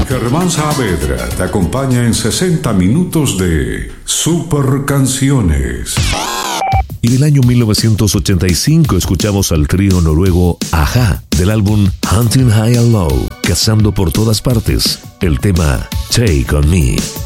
Germán Saavedra te acompaña en 60 minutos de Super Canciones. Y del año 1985 escuchamos al trío noruego a-ha del álbum Hunting High and Low, cazando por todas partes, el tema Take On Me.